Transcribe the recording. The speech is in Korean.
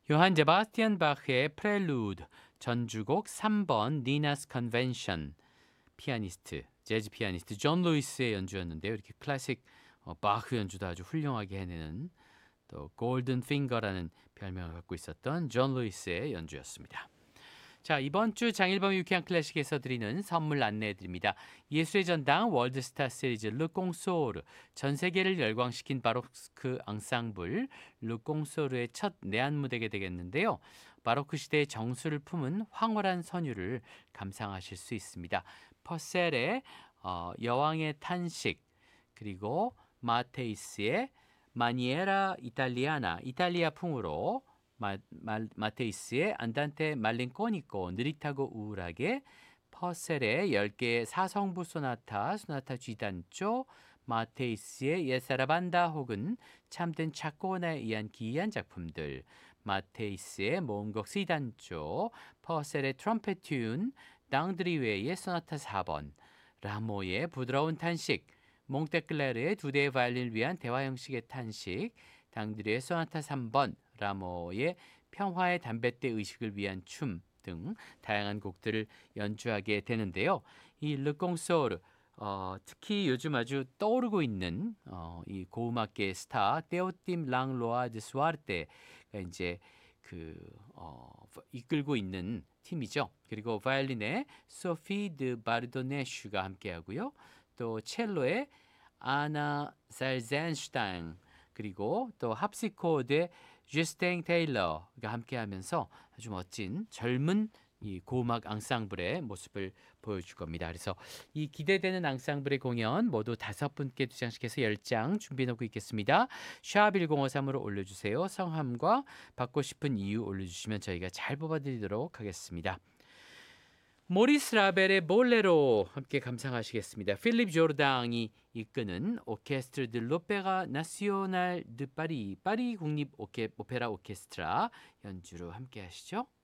요한 제바스티안 바흐의 프렐루드, 전주곡 3번 니나스 컨벤션, 피아니스트, 재즈 피아니스트 존 루이스의 연주였는데요. 이렇게 클래식 바흐 연주도 아주 훌륭하게 해내는 또 골든 핑거라는 별명을 갖고 있었던 존 루이스의 연주였습니다. 자, 이번 주 장일범 유쾌한 클래식에서 드리는 선물 안내해드립니다. 예술의 전당 월드스타 시리즈 르꽁소르, 전 세계를 열광시킨 바로크 앙상블 르꽁소르의 첫 내한 무대가 되겠는데요. 바로크 시대의 정수를 품은 황홀한 선율을 감상하실 수 있습니다. 퍼셀의 여왕의 탄식, 그리고 마테이스의 마니에라 이탈리아나, 이탈리아풍으로 마테이스의 안단테 말린코니코, 느릿하고 우울하게, 퍼셀의 10개의 사성부 소나타, 소나타 G단조, 마테이스의 예사라반다 혹은 참된 차코나에 의한 기이한 작품들, 마테이스의 모음곡 C단조, 퍼셀의 트럼펫 튠, 당드리웨이의 소나타 4번, 라모의 부드러운 탄식, 몽테클레르의 두 대의 바이올린을 위한 대화 형식의 탄식, 당드리의 소나타 3번, 라모의 평화의 담뱃대 의식을 위한 춤 등 다양한 곡들을 연주하게 되는데요. 이 르꽁소르, 특히 요즘 아주 떠오르고 있는 이 고음악계의 스타 테오팀 랑로아 드 수아르테가 이제 이끌고 있는 팀이죠. 그리고 바이올린의 소피 드 바르도네슈가 함께하고요. 또 첼로의 아나 살젠슈타인, 그리고 또 합시코드의 주스탱 테일러가 함께하면서 아주 멋진 젊은 이 고음악 앙상블의 모습을 보여줄 겁니다. 그래서 이 기대되는 앙상블의 공연 모두 5분께 2장씩해서 10장 준비해 놓고 있겠습니다. 샵 1053으로 올려주세요. 성함과 받고 싶은 이유 올려주시면 저희가 잘 뽑아드리도록 하겠습니다. 모리스 라벨의 볼레로 함께 감상하시겠습니다. 필립 조르당이 이끄는 오케스트르 드 로페라 나시오날 드 파리, 파리 국립 오페라 오케스트라 연주로 함께 하시죠.